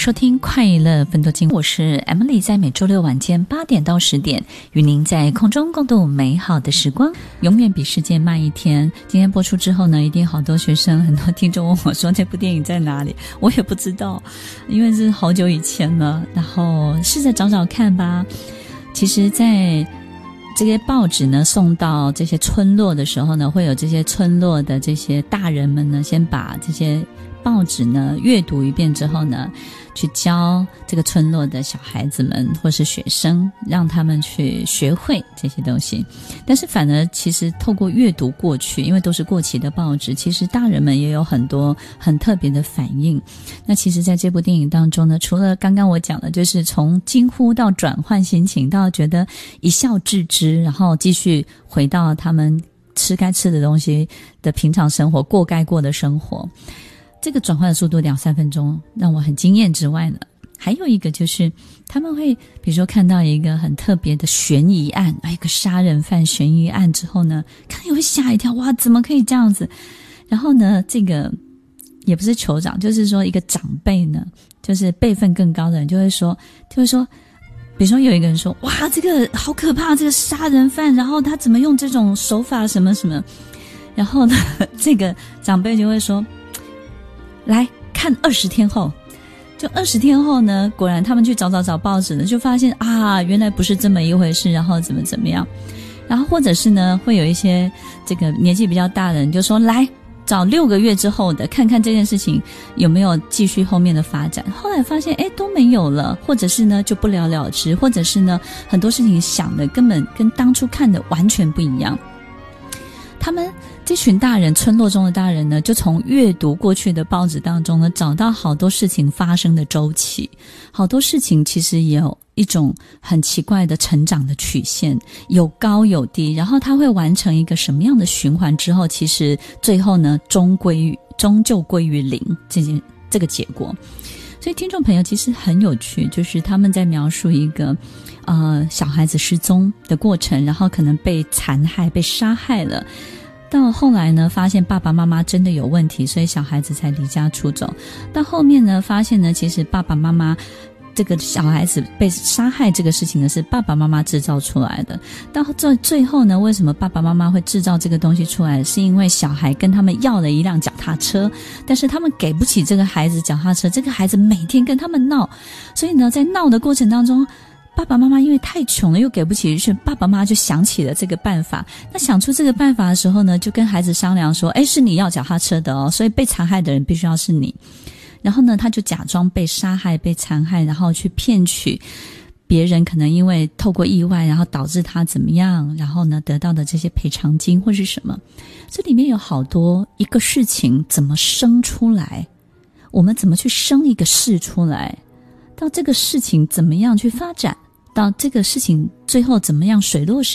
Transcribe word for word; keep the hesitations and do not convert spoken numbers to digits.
收听快乐分多金，我是 Emily， 在每周六晚间八点到十点，与您在空中共度美好的时光，永远比世界慢一天。今天播出之后呢，一定好多学生、很多听众问我说这部电影在哪里，我也不知道，因为是好久以前了，然后试着找找看吧。其实在这些报纸呢送到这些村落的时候呢，会有这些村落的这些大人们呢，先把这些报纸呢阅读一遍之后呢，去教这个村落的小孩子们或是学生，让他们去学会这些东西。但是反而其实透过阅读过去，因为都是过期的报纸，其实大人们也有很多很特别的反应。那其实在这部电影当中呢，除了刚刚我讲的就是从惊呼到转换心情，到觉得一笑置之，然后继续回到他们吃该吃的东西的平常生活，过该过的生活，这个转换的速度两三分钟让我很惊艳之外呢，还有一个就是他们会比如说看到一个很特别的悬疑案，一个杀人犯悬疑案之后呢，看也会吓一跳，哇怎么可以这样子。然后呢这个也不是酋长，就是说一个长辈呢，就是辈分更高的人就会说就会说比如说有一个人说，哇这个好可怕，这个杀人犯，然后他怎么用这种手法什么什么，然后呢这个长辈就会说，来看二十天后。就二十天后呢，果然他们去找找找报纸呢，就发现啊原来不是这么一回事，然后怎么怎么样。然后或者是呢会有一些这个年纪比较大的人就说，来找六个月之后的，看看这件事情有没有继续后面的发展。后来发现诶都没有了，或者是呢就不了了之，或者是呢很多事情想的根本跟当初看的完全不一样。他们这群大人，村落中的大人呢，就从阅读过去的报纸当中呢，找到好多事情发生的周期，好多事情其实也有一种很奇怪的成长的曲线，有高有低，然后它会完成一个什么样的循环之后，其实最后呢，终归于终究归于零这件这个结果。所以听众朋友其实很有趣，就是他们在描述一个呃小孩子失踪的过程，然后可能被残害被杀害了，到后来呢发现爸爸妈妈真的有问题，所以小孩子才离家出走。到后面呢发现呢其实爸爸妈妈这个小孩子被杀害这个事情呢是爸爸妈妈制造出来的。到最最后呢，为什么爸爸妈妈会制造这个东西出来，是因为小孩跟他们要了一辆脚踏车，但是他们给不起这个孩子脚踏车，这个孩子每天跟他们闹，所以呢在闹的过程当中，爸爸妈妈因为太穷了又给不起，于是爸爸妈妈就想起了这个办法。那想出这个办法的时候呢，就跟孩子商量说，诶是你要脚踏车的哦，所以被残害的人必须要是你。然后呢他就假装被杀害被残害，然后去骗取别人可能因为透过意外然后导致他怎么样，然后呢得到的这些赔偿金或是什么。这里面有好多一个事情怎么生出来，我们怎么去生一个事出来，到这个事情怎么样去发展，到这个事情最后怎么样水落石